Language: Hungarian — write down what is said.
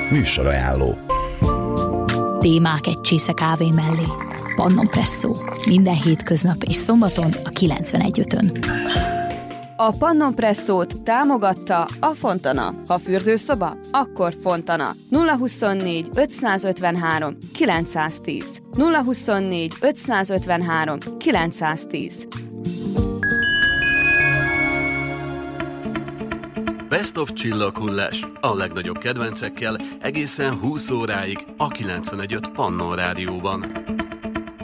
Műsorajánló. Témák egy csésze kávé mellé. Pannon Presszó. Minden hétköznap és szombaton a 91.5-ön. A Pannon Presszót támogatta a Fontana. Ha fürdőszoba, akkor Fontana. 024 553 910. 024 553 910. Best of csillaghullás, a legnagyobb kedvencekkel egészen 20 óráig a 91.5 Pannon Rádióban.